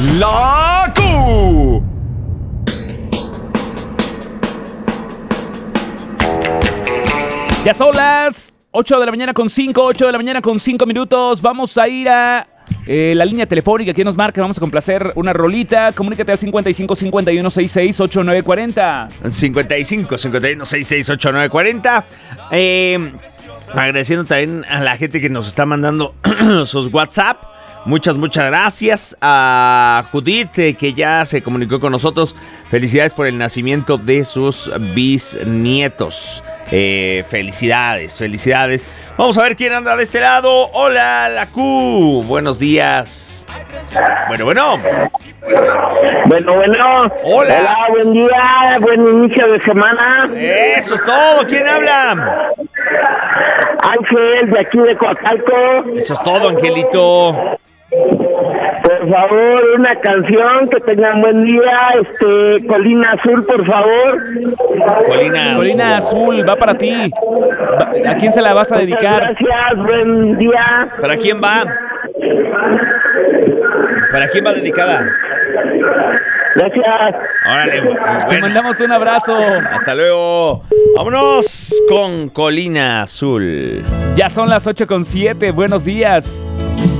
La Q. Ya son las 8 de la mañana con 5 minutos. Vamos a ir a la línea telefónica. ¿Quién nos marca? Vamos a complacer una rolita. Comunícate al 55 51 66 8940. 55 51 66 8940. Agradeciendo también a la gente que nos está mandando sus WhatsApp. Muchas gracias a Judith, que ya se comunicó con nosotros. Felicidades por el nacimiento de sus bisnietos. Felicidades. Vamos a ver quién anda de este lado. Hola, la Q. Buenos días. Bueno. Bueno. Hola, buen día, buen inicio de semana. Eso es todo. ¿Quién habla? Ángel, de aquí de Coacalco. Eso es todo, Angelito. Por favor, una canción, que tengan buen día. Colina Azul, por favor. Colina Azul, va para ti. ¿A quién se la vas a dedicar? Gracias, buen día. ¿Para quién va? ¿Para quién va dedicada? Gracias. Órale, Te mandamos un abrazo. Hasta luego. Vámonos con Colina Azul. Ya son las 8:07. Buenos días.